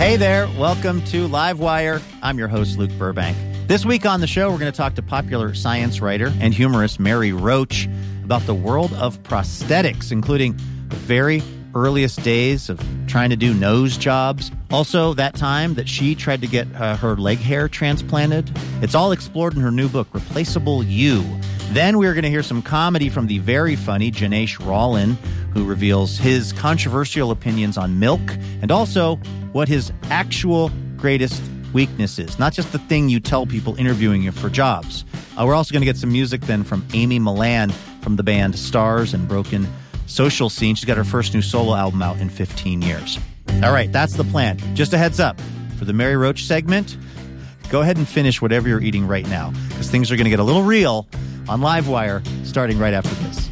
Hey there, welcome to Livewire. I'm your host, Luke Burbank. This week on the show, we're going to talk to popular science writer and humorist Mary Roach about the world of prosthetics, including the very earliest days of trying to do nose jobs. Also, that time that she tried to get her leg hair transplanted. It's all explored in her new book, Replaceable You. Then we're going to hear some comedy from the very funny Janesh Rollin, who reveals his controversial opinions on milk and also what his actual greatest weakness is. Not just the thing you tell people interviewing you for jobs. We're also going to get some music then from Amy Millan from the band Stars and Broken Social Scene. She's got her first new solo album out in 15 years. All right, that's the plan. Just a heads up, for the Mary Roach segment, go ahead and finish whatever you're eating right now, because things are going to get a little real on Livewire starting right after this.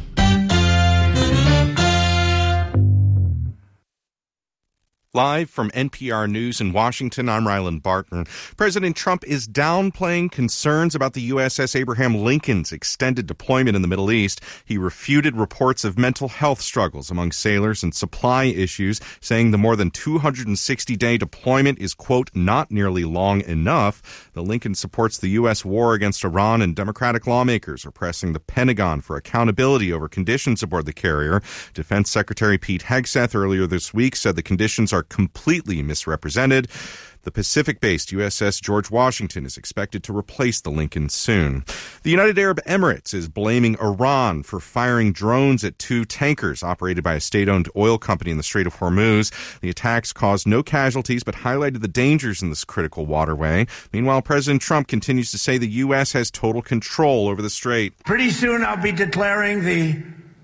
Live from NPR News in Washington, I'm Ryland Barton. President Trump is downplaying concerns about the USS Abraham Lincoln's extended deployment in the Middle East. He refuted reports of mental health struggles among sailors and supply issues, saying the more than 260-day deployment is, quote, not nearly long enough. The Lincoln supports the U.S. war against Iran, and Democratic lawmakers are pressing the Pentagon for accountability over conditions aboard the carrier. Defense Secretary Pete Hegseth earlier this week said the conditions are completely misrepresented. The Pacific-based USS George Washington is expected to replace the Lincoln soon. The United Arab Emirates is blaming Iran for firing drones at two tankers operated by a state-owned oil company in the Strait of Hormuz. The attacks caused no casualties but highlighted the dangers in this critical waterway. Meanwhile, President Trump continues to say the U.S. has total control over the strait. Pretty soon I'll be declaring the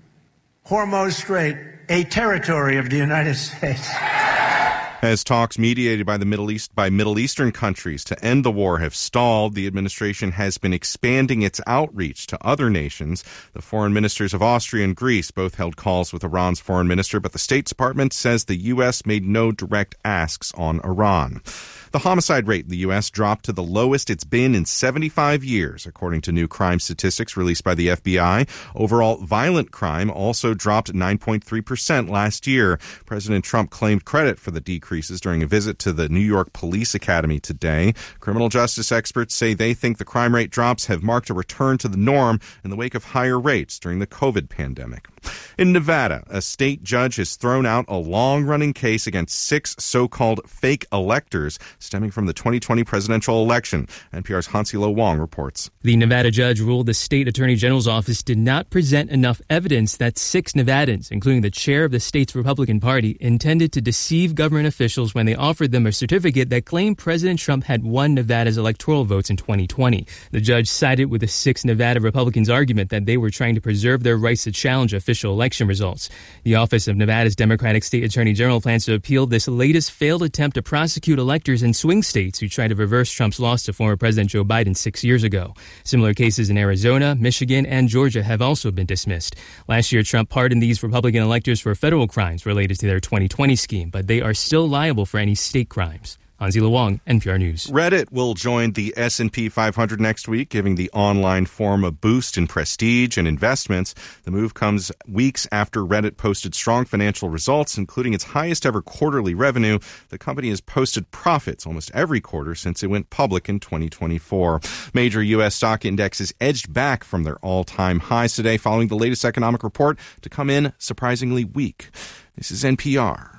Hormuz Strait a territory of the United States. As talks mediated by Middle Eastern countries to end the war have stalled, the administration has been expanding its outreach to other nations. The foreign ministers of Austria and Greece both held calls with Iran's foreign minister, but the State Department says the U.S. made no direct asks on Iran. The homicide rate in the U.S. dropped to the lowest it's been in 75 years, according to new crime statistics released by the FBI. Overall, violent crime also dropped 9.3% last year. President Trump claimed credit for the decreases during a visit to the New York Police Academy today. Criminal justice experts say they think the crime rate drops have marked a return to the norm in the wake of higher rates during the COVID pandemic. In Nevada, a state judge has thrown out a long-running case against 6 so-called fake electors stemming from the 2020 presidential election. NPR's Hansilo Wong reports. The Nevada judge ruled the state attorney general's office did not present enough evidence that 6 Nevadans, including the chair of the state's Republican Party, intended to deceive government officials when they offered them a certificate that claimed President Trump had won Nevada's electoral votes in 2020. The judge sided with the 6 Nevada Republicans' argument that they were trying to preserve their rights to challenge official election results. The Office of Nevada's Democratic State Attorney General plans to appeal this latest failed attempt to prosecute electors in swing states who tried to reverse Trump's loss to former President Joe Biden 6 years ago. Similar cases in Arizona, Michigan, and Georgia have also been dismissed. Last year, Trump pardoned these Republican electors for federal crimes related to their 2020 scheme, but they are still liable for any state crimes. Hansilo Wong, NPR News. Reddit will join the S&P 500 next week, giving the online forum a boost in prestige and investments. The move comes weeks after Reddit posted strong financial results, including its highest ever quarterly revenue. The company has posted profits almost every quarter since it went public in 2024. Major U.S. stock indexes edged back from their all-time highs today following the latest economic report to come in surprisingly weak. This is NPR.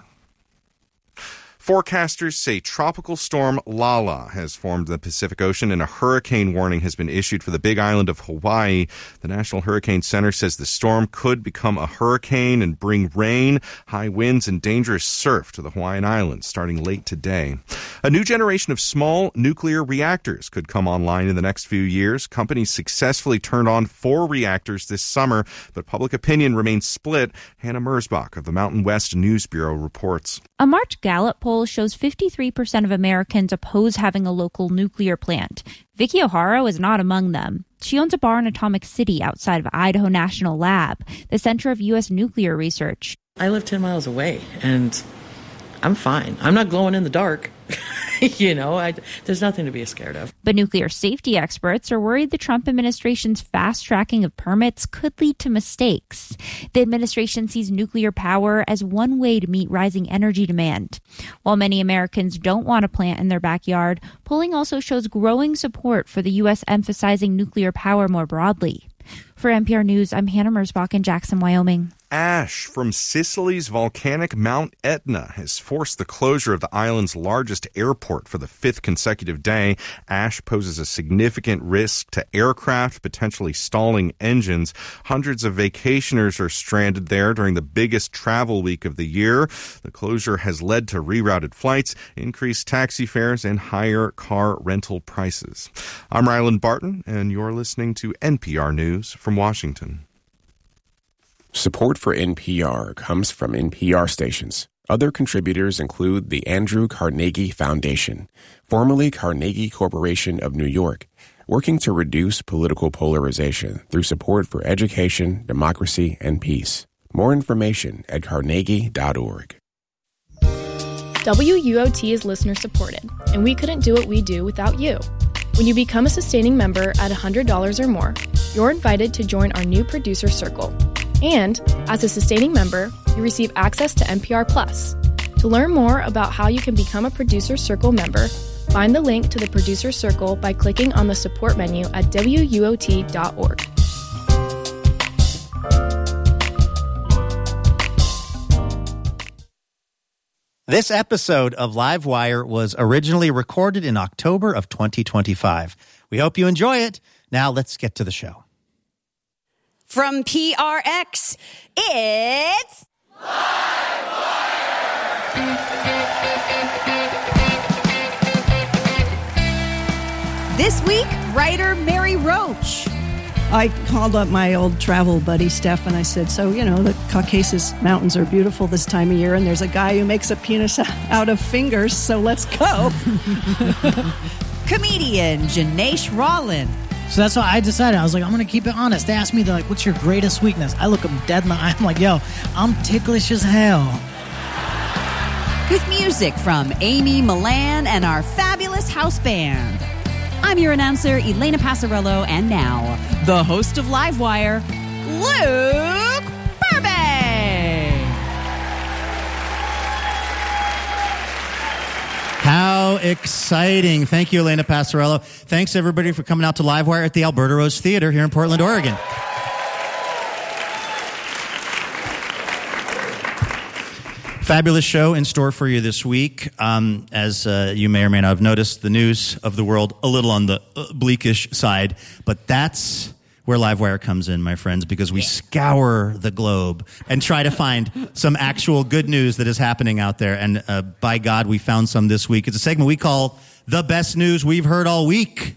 Forecasters say Tropical Storm Lala has formed in the Pacific Ocean and a hurricane warning has been issued for the Big Island of Hawaii. The National Hurricane Center says the storm could become a hurricane and bring rain, high winds, and dangerous surf to the Hawaiian Islands starting late today. A new generation of small nuclear reactors could come online in the next few years. Companies successfully turned on 4 reactors this summer, but public opinion remains split. Hannah Mersbach of the Mountain West News Bureau reports. A March Gallup poll shows 53% of Americans oppose having a local nuclear plant. Vicky O'Hara is not among them. She owns a bar in Atomic City outside of Idaho National Lab, the center of U.S. nuclear research. I live 10 miles away, and I'm fine. I'm not glowing in the dark. There's nothing to be scared of. But nuclear safety experts are worried the Trump administration's fast tracking of permits could lead to mistakes. The administration sees nuclear power as one way to meet rising energy demand. While many Americans don't want a plant in their backyard, polling also shows growing support for the U.S. emphasizing nuclear power more broadly. For NPR News, I'm Hannah Merzbach in Jackson, Wyoming. Ash from Sicily's volcanic Mount Etna has forced the closure of the island's largest airport for the fifth consecutive day. Ash poses a significant risk to aircraft, potentially stalling engines. Hundreds of vacationers are stranded there during the biggest travel week of the year. The closure has led to rerouted flights, increased taxi fares, and higher car rental prices. I'm Ryland Barton, and you're listening to NPR News from Washington. Support for NPR comes from NPR stations. Other contributors include the Andrew Carnegie Foundation, formerly Carnegie Corporation of New York, working to reduce political polarization through support for education, democracy, and peace. More information at carnegie.org. WUOT is listener-supported, and we couldn't do what we do without you. When you become a sustaining member at $100 or more, you're invited to join our new producer circle. And, as a sustaining member, you receive access to NPR Plus. To learn more about how you can become a Producer Circle member, find the link to the Producer Circle by clicking on the support menu at WUOT.org. This episode of Livewire was originally recorded in October of 2025. We hope you enjoy it. Now let's get to the show. From PRX, it's Livewire! This week, writer Mary Roach. I called up my old travel buddy, Steph, and I said, so, the Caucasus Mountains are beautiful this time of year, and there's a guy who makes a penis out of fingers, so let's go. Comedian Janaesh Rollin. So that's why I decided. I was like, I'm going to keep it honest. They asked me, they're like, what's your greatest weakness? I look them dead in the eye. I'm like, yo, I'm ticklish as hell. With music from Amy Milan and our fabulous house band. I'm your announcer, Elena Passarello, and now, the host of Livewire, Luke Burbank. How exciting. Thank you, Elena Passarello. Thanks, everybody, for coming out to Livewire at the Alberta Rose Theater here in Portland, Oregon. Fabulous show in store for you this week. As you may or may not have noticed, the news of the world a little on the bleakish side, but that's where Livewire comes in, my friends, because we scour the globe and try to find some actual good news that is happening out there. And by God, we found some this week. It's a segment we call The Best News We've Heard All Week.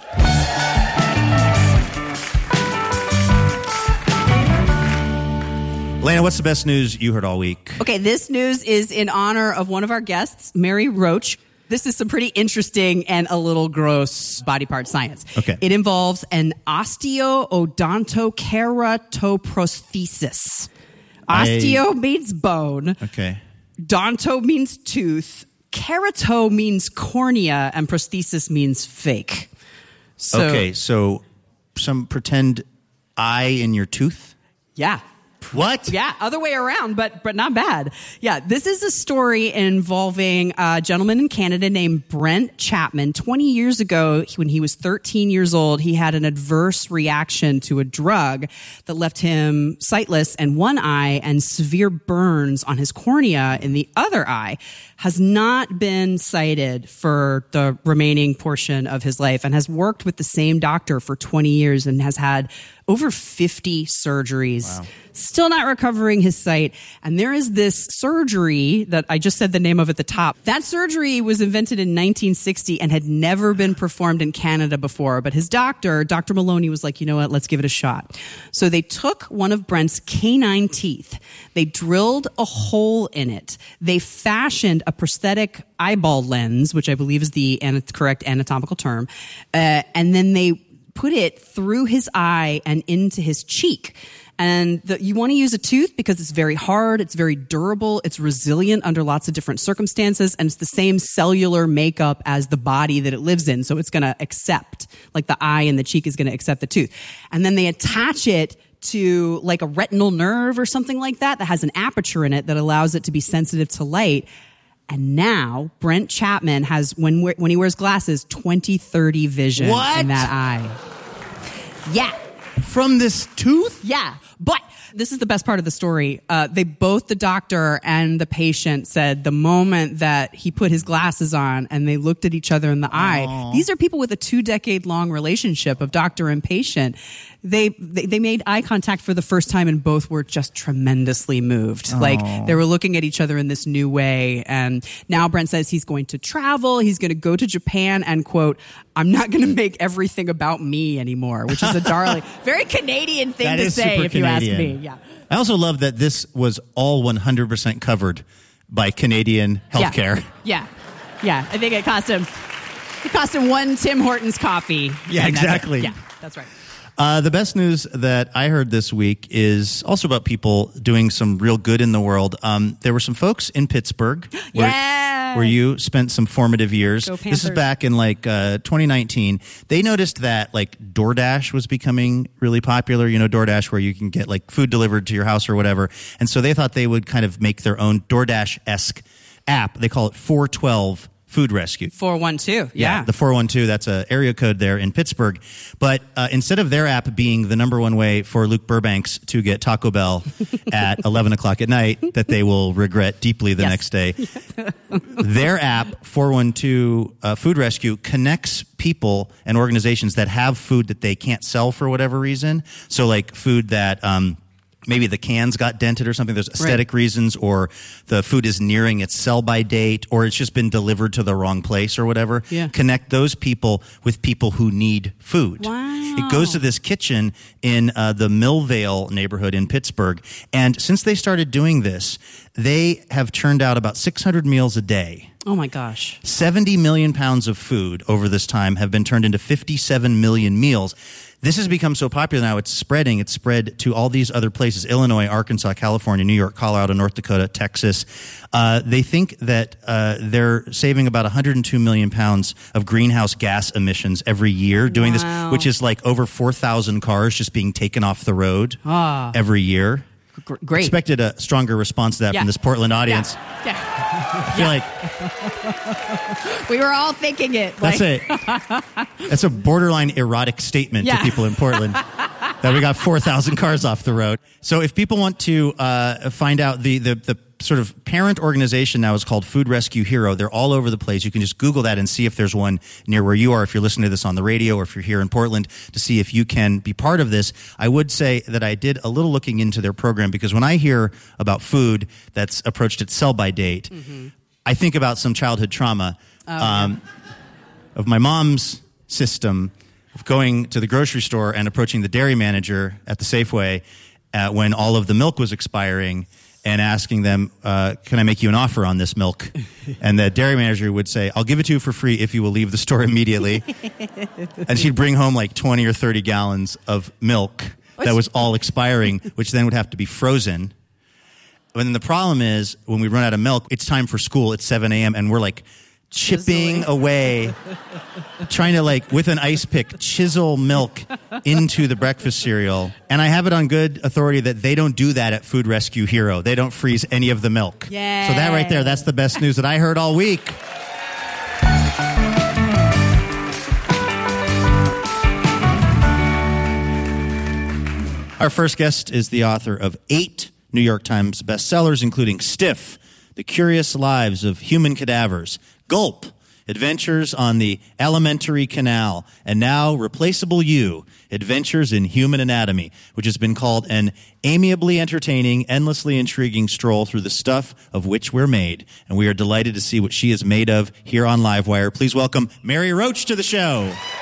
Lena, what's the best news you heard all week? Okay, this news is in honor of one of our guests, Mary Roach. This is some pretty interesting and a little gross body part science. Okay. It involves an osteoodontokeratoprosthesis. Osteo means bone. Okay. Donto means tooth. Kerato means cornea. And prosthesis means fake. Okay, so some pretend eye in your tooth? Yeah. What? Yeah, other way around, but not bad. Yeah, this is a story involving a gentleman in Canada named Brent Chapman. 20 years ago, when he was 13 years old, he had an adverse reaction to a drug that left him sightless in one eye and severe burns on his cornea in the other eye. Has not been sighted for the remaining portion of his life and has worked with the same doctor for 20 years and has had over 50 surgeries. Wow. Still not recovering his sight. And there is this surgery that I just said the name of at the top. That surgery was invented in 1960 and had never been performed in Canada before. But his doctor, Dr. Maloney, was like, you know what, let's give it a shot. So they took one of Brent's canine teeth. They drilled a hole in it. They fashioned a prosthetic eyeball lens, which I believe is the correct anatomical term. And then they put it through his eye and into his cheek. And you want to use a tooth because it's very hard, it's very durable, it's resilient under lots of different circumstances, and it's the same cellular makeup as the body that it lives in. So it's going to accept, like the eye and the cheek is going to accept the tooth. And then they attach it to like a retinal nerve or something like that has an aperture in it that allows it to be sensitive to light. And now Brent Chapman has, when he wears glasses, 20/30 vision in that eye. Yeah. From this tooth? Yeah. But this is the best part of the story. The doctor and the patient said the moment that he put his glasses on and they looked at each other in the eye, these are people with a 2-decade-long relationship of doctor and patient. They made eye contact for the first time and both were just tremendously moved. Like they were looking at each other in this new way. And now Brent says he's going to travel. He's going to go to Japan and, quote, I'm not going to make everything about me anymore, which is a darling, very Canadian thing to say if you ask me. Yeah. I also love that this was all 100% covered by Canadian healthcare. Yeah. I think it cost him one Tim Hortons coffee. Yeah, exactly. Yeah, that's right. The best news that I heard this week is also about people doing some real good in the world. There were some folks in Pittsburgh where you spent some formative years. Go Panthers. This is back in 2019. They noticed that DoorDash was becoming really popular. You know, DoorDash, where you can get food delivered to your house or whatever. And so they thought they would kind of make their own DoorDash-esque app. They call it 412 Food Rescue. 412, yeah. The 412, that's an area code there in Pittsburgh. But instead of their app being the number one way for Luke Burbanks to get Taco Bell at 11 o'clock at night that they will regret deeply the next day, their app, 412 Food Rescue, connects people and organizations that have food that they can't sell for whatever reason. So food that maybe the cans got dented or something. There's aesthetic reasons, or the food is nearing its sell-by date, or it's just been delivered to the wrong place or whatever. Yeah. Connect those people with people who need food. Wow. It goes to this kitchen in the Millvale neighborhood in Pittsburgh. And since they started doing this, they have churned out about 600 meals a day. Oh, my gosh. 70 million pounds of food over this time have been turned into 57 million meals. This has become so popular now, it's spreading. It's spread to all these other places: Illinois, Arkansas, California, New York, Colorado, North Dakota, Texas. They think that they're saving about 102 million pounds of greenhouse gas emissions every year doing this, which is over 4,000 cars just being taken off the road every year. Great. Expected a stronger response to that from this Portland audience. Yeah. I feel we were all thinking it. That's a borderline erotic statement to people in Portland that we got 4,000 cars off the road. So if people want to find out, the sort of parent organization now is called Food Rescue Hero. They're all over the place. You can just Google that and see if there's one near where you are, if you're listening to this on the radio, or if you're here in Portland, to see if you can be part of this. I would say that I did a little looking into their program, because when I hear about food that's approached its sell-by date, I think about some childhood trauma of my mom's system of going to the grocery store and approaching the dairy manager at the Safeway when all of the milk was expiring, and asking them, can I make you an offer on this milk? And the dairy manager would say, I'll give it to you for free if you will leave the store immediately. And she'd bring home 20 or 30 gallons of milk that was all expiring, which then would have to be frozen. But then the problem is, when we run out of milk, it's time for school. It's 7 a.m. and we're chipping away, trying to with an ice pick, chisel milk into the breakfast cereal. And I have it on good authority that they don't do that at Food Rescue Hero. They don't freeze any of the milk. Yay. So that right there, that's the best news that I heard all week. Our first guest is the author of 8 New York Times bestsellers, including Stiff, The Curious Lives of Human Cadavers, Gulp, Adventures on the Alimentary Canal, and now Replaceable You, Adventures in Human Anatomy, which has been called an amiably entertaining, endlessly intriguing stroll through the stuff of which we're made. And we are delighted to see what she is made of here on Livewire. Please welcome Mary Roach to the show.